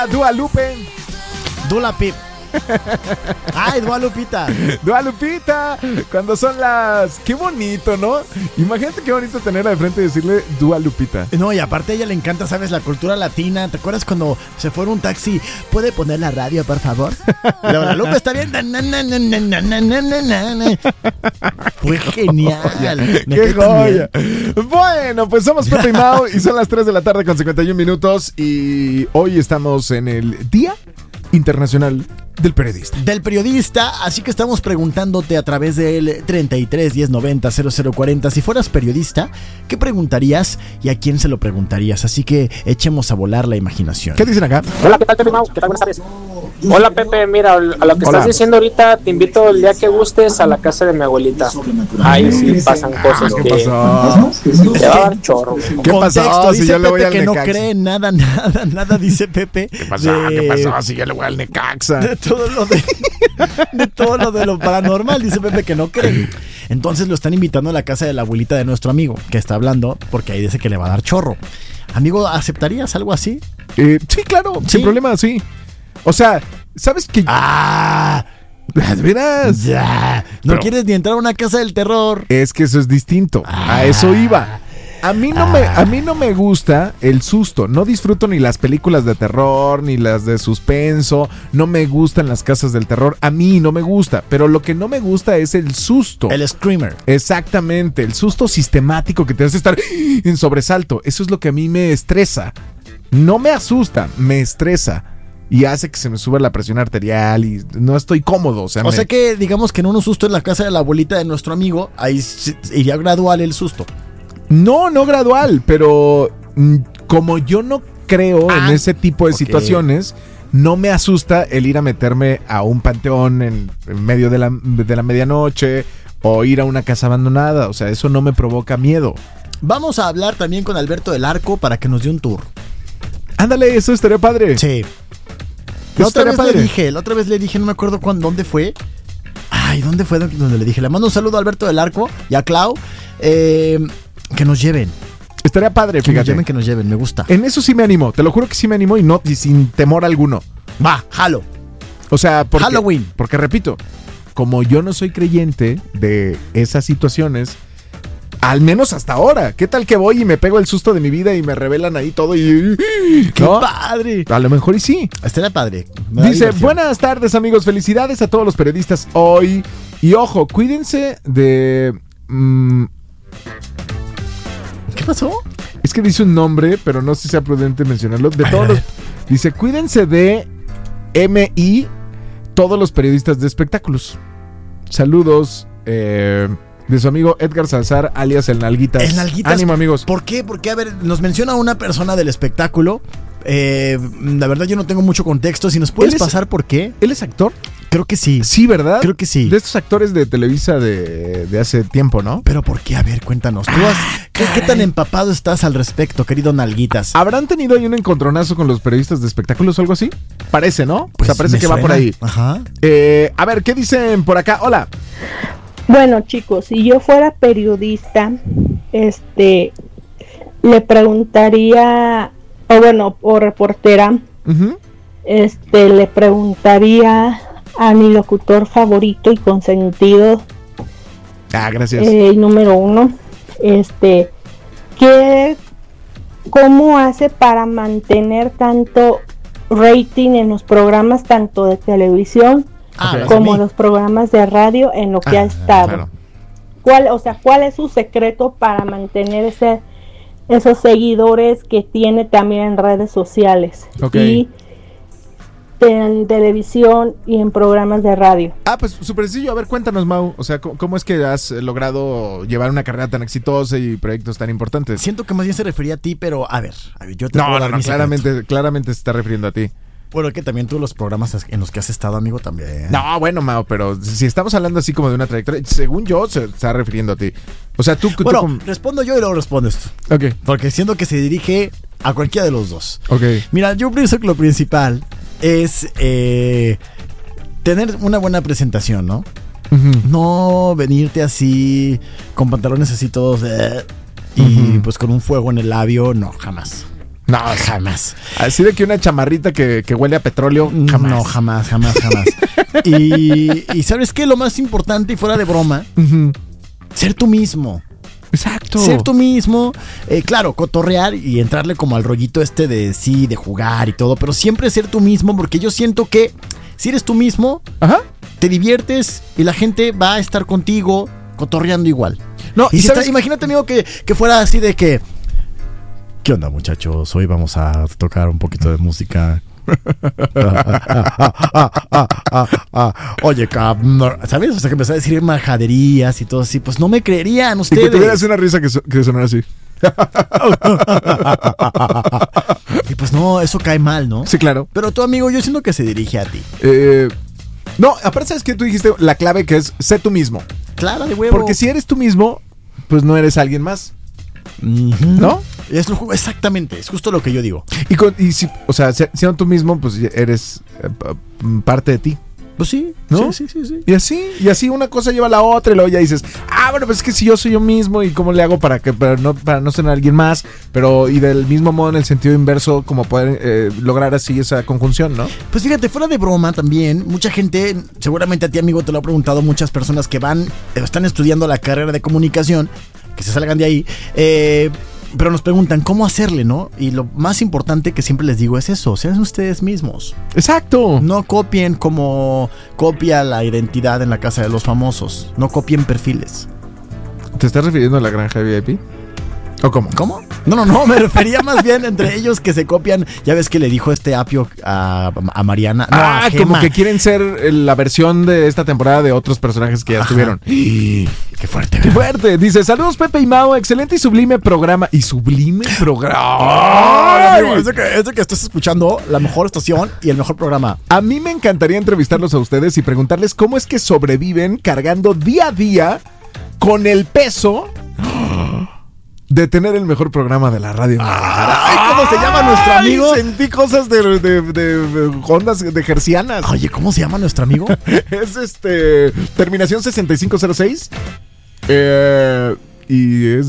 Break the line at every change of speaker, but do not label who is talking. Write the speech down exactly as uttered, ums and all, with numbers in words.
Lupita, Dua Lupe.
Dula Pip. Ay, Dua Lupita.
Dua Lupita. Cuando son las... Qué bonito, ¿no? Imagínate qué bonito tenerla de frente y decirle Dua Lupita.
No, y aparte a ella le encanta, ¿sabes? La cultura latina. ¿Te acuerdas cuando se fue en un taxi? ¿Puede poner la radio, por favor? La Lupe está bien. Fue genial.
¡Qué joya! Bueno, pues somos Pepe y Mau y son las tres de la tarde con cincuenta y un minutos y hoy estamos en el Día Internacional del Periodista.
Del periodista, así que estamos preguntándote a través del treinta y tres, diez, noventa, cero cero cuarenta. Si fueras periodista, ¿qué preguntarías y a quién se lo preguntarías? Así que echemos a volar la imaginación.
¿Qué dicen acá?
Hola, ¿qué tal, Pepe Mau? ¿Qué tal? Buenas tardes. Hola, Pepe, mira, a lo que
Hola.
estás diciendo ahorita, te invito el día que gustes a la casa de mi abuelita. Ahí sí pasan cosas
¿Qué
que
pasó?
te va a dar chorro.
¿Qué pasó?
Contexto,
Si
dice
yo le voy
Pepe
al
que no
Necaxa.
cree nada, nada, nada, dice Pepe.
¿Qué pasó?
de-
¿Qué pasó? Si yo le voy al Necaxa.
De todo lo de, de todo lo de lo paranormal, dice Pepe que no cree. Entonces lo están invitando a la casa de la abuelita de nuestro amigo que está hablando, porque ahí dice que le va a dar chorro. Amigo, ¿aceptarías algo así?
Eh, sí, claro,
¿Sí?
sin problema, sí. O sea, ¿sabes qué?
¡Ah!
¿De veras?
Ya. No
Pero-
quieres ni entrar a una casa del terror.
Es que eso es distinto.
Ah.
A eso iba. A mí no me, a mí no me gusta el susto. No disfruto ni las películas de terror, ni las de suspenso. No me gustan las casas del terror. A mí no me gusta. Pero lo que no me gusta es el susto.
El screamer.
Exactamente. El susto sistemático que te hace estar en sobresalto. Eso es lo que a mí me estresa. No me asusta, me estresa. Y hace que se me suba la presión arterial y no estoy cómodo. O sea,
O
me-
sea que, digamos que en un susto en la casa de la abuelita de nuestro amigo, ahí se- iría gradual el susto.
No, no gradual, pero mm, como yo no creo
Ah,
en ese tipo de
ok.
situaciones, no me asusta el ir a meterme a un panteón en, en medio de la, de la medianoche o ir a una casa abandonada. O sea, eso no me provoca miedo.
Vamos a hablar también con Alberto del Arco para que nos dé un tour.
Ándale, eso estaría padre.
Sí.
Eso
La otra
estaría
vez
padre.
le dije, la otra vez le dije, no me acuerdo cuándo, dónde fue. Ay, ¿dónde fue donde le dije? Le mando un saludo a Alberto del Arco y a Clau. Eh, que nos lleven.
Estaría padre,
Que nos
fíjate.
lleven, que nos lleven, me gusta.
En eso sí me animo, te lo juro que sí me animo y no y sin temor alguno.
Va, jalo.
O sea, porque,
Halloween.
Porque repito, como yo no soy creyente de esas situaciones, al menos hasta ahora, ¿qué tal que voy y me pego el susto de mi vida y me revelan ahí todo y...
¡Qué
¿no?
padre!
A lo mejor y sí.
Estaría padre. Me da
Dice,
diversión.
buenas tardes amigos, felicidades a todos los periodistas hoy. Y ojo, cuídense de... mm,
¿Qué pasó?
es que dice un nombre, pero no sé si sea prudente mencionarlo. De
Ay,
todos
a
los...
ver.
Dice, cuídense de M I, todos los periodistas de espectáculos. Saludos eh, de su amigo Edgar Salazar, alias El Nalguitas.
El Nalguitas.
Ánimo, amigos.
¿Por qué? Porque, a ver, nos menciona una persona del espectáculo. Eh, la verdad yo no tengo mucho contexto. Si nos puedes
Él es-
pasar por qué.
¿Él es actor?
Creo que sí.
Sí, ¿verdad?
Creo que sí.
De estos actores de Televisa de, de hace tiempo, ¿no?
Pero ¿por qué? A ver, cuéntanos. ¿Tú has- ¿qué, qué tan empapado estás al respecto, querido Nalguitas?
¿Habrán tenido ahí un encontronazo con los periodistas de espectáculos o algo así? Parece, ¿no?
Pues
o sea, parece
me
que va
suena.
por ahí.
Ajá.
Eh, a ver, ¿qué dicen por acá? Hola.
Bueno, chicos, si yo fuera periodista, este, le preguntaría, o bueno, o reportera,
Ujú.
este, le preguntaría a mi locutor favorito y consentido,
Ah, gracias.
eh, número uno, este, ¿qué, cómo hace para mantener tanto rating en los programas tanto de televisión
Ah,
Ok.
hablas a
como
mí.
los programas de radio en lo que
Ah,
ha estado?
claro.
¿Cuál, o sea, cuál es su secreto para mantener ese, esos seguidores que tiene también en redes sociales
Ok.
y en televisión y en programas de radio?
Ah, pues súper sencillo. A ver, cuéntanos, Mau. O sea, ¿cómo, cómo es que has logrado llevar una carrera tan exitosa y proyectos tan importantes?
Siento que más bien se refería a ti, pero a ver, a ver, yo te
No,
puedo
no,
dar
no,
mi secreto.
claramente, claramente se está refiriendo a ti.
Bueno, que también tú los programas en los que has estado, amigo, también.
No, bueno, Mau, pero si estamos hablando así como de una trayectoria, según yo, se está refiriendo a ti. O sea, tú... tú
Bueno,
como-
respondo yo y luego respondes tú.
Ok,
Porque siento que se dirige a cualquiera de los dos.
ok.
Mira, yo pienso que lo principal es eh, tener una buena presentación, ¿no?
Ujú.
No venirte así con pantalones así todos eh, y
Ujú.
pues con un fuego en el labio, no, jamás. No, jamás.
Así de que una chamarrita que, que huele a petróleo, jamás.
No, jamás, jamás, jamás. y, y ¿sabes qué? Lo más importante y fuera de broma,
Uh-huh.
ser tú mismo.
Exacto.
Ser tú mismo, eh, claro, cotorrear y entrarle como al rollito este de sí, de jugar y todo, pero siempre ser tú mismo, porque yo siento que si eres tú mismo,
Ajá.
te diviertes y la gente va a estar contigo cotorreando igual.
No,
Y
y
si
sabes-
está- imagínate, amigo, que, que fuera así de que... ¿Qué onda, muchachos? Hoy vamos a tocar un poquito de música. Oye, cabrón, ¿sabes? O sea, que empezó a decir majaderías y todo así. Pues no me creerían
Y
ustedes.
que tuvieras una risa que, so- que sonara así.
Y pues no, eso cae mal, ¿no?
Sí, claro.
Pero tu amigo, yo siento que se dirige a ti.
Eh, no, aparte, ¿sabes qué? Tú dijiste la clave que es sé tú mismo.
Claro, de huevo.
Porque si eres tú mismo, pues no eres alguien más.
Ujú.
¿No?
Es lo- exactamente, es justo lo que yo digo.
Y, con, y si, o sea, si- siendo tú mismo, pues eres eh, p- parte de ti.
Pues sí,
¿No?
sí, sí, sí, sí.
Y así, y así una cosa lleva a la otra y luego ya dices, ah, bueno, pues es que si yo soy yo mismo y cómo le hago para que para no, para no ser alguien más, pero y del mismo modo en el sentido inverso, como poder eh, lograr así esa conjunción, ¿no?
Pues fíjate, fuera de broma también, mucha gente, seguramente a ti, amigo, te lo ha preguntado, muchas personas que van, eh, están estudiando la carrera de comunicación, que se salgan de ahí, eh, pero nos preguntan cómo hacerle, ¿no? Y lo más importante que siempre les digo es eso, sean ustedes mismos.
Exacto.
No copien como copia la identidad en la casa de los famosos, no copien perfiles.
¿Te estás refiriendo a la granja V I P? ¿O cómo?
¿Cómo? No, no, no, me refería más bien entre ellos que se copian. Ya ves que le dijo este Apio a, a Mariana. No,
Ah,
a
como
Gema.
que quieren ser eh, la versión de esta temporada de otros personajes que ya
Ajá.
estuvieron.
Qué fuerte,
¡Qué
¿verdad?
fuerte! Dice, saludos Pepe y Mao, excelente y sublime programa. ¿Y sublime programa?
Ay, amigo, ese que, ese que estás escuchando, la mejor estación y el mejor programa.
A mí me encantaría entrevistarlos a ustedes y preguntarles cómo es que sobreviven cargando día a día con el peso de tener el mejor programa de la radio. en Guadalajara.
Ay, ¿cómo se llama nuestro
Ay,
amigo?
Sentí cosas de, de, de- de ondas de gercianas.
Oye, ¿cómo se llama nuestro amigo?
Es este. Terminación sesenta y cinco cero seis. Eh, y es